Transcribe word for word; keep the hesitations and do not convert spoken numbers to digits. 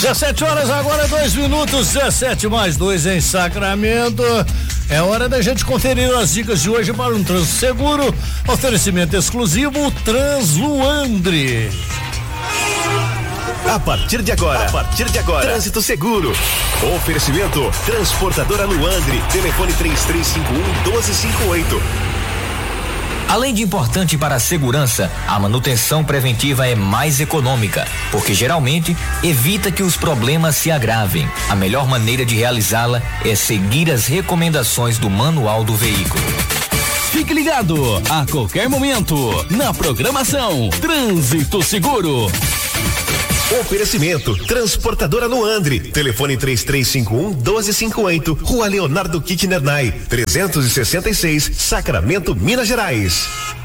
dezessete horas agora, dois minutos, dezessete mais dois em Sacramento. É hora da gente conferir as dicas de hoje para um trânsito seguro. Oferecimento exclusivo Transluandre. A partir de agora, a partir de agora, trânsito seguro. Oferecimento Transportadora Luandre. Telefone três três cinco um, um dois cinco oito. Além de importante para a segurança, a manutenção preventiva é mais econômica, porque geralmente evita que os problemas se agravem. A melhor maneira de realizá-la é seguir as recomendações do manual do veículo. Fique ligado, a qualquer momento, na programação Trânsito Seguro. Oferecimento Transportadora Luandre. Telefone três três cinco um, um dois cinco oito. Rua Leonardo Kittner Nay, trezentos e sessenta e seis, Sacramento, Minas Gerais.